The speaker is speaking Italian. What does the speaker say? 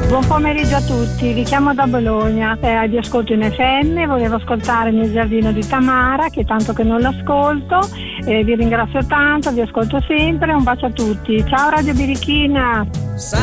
Buon pomeriggio a tutti, vi chiamo da Bologna, vi ascolto in FM, volevo ascoltare Nel giardino di Tamara, che tanto che non l'ascolto, vi ringrazio tanto, vi ascolto sempre, un bacio a tutti, ciao Radio Birichina!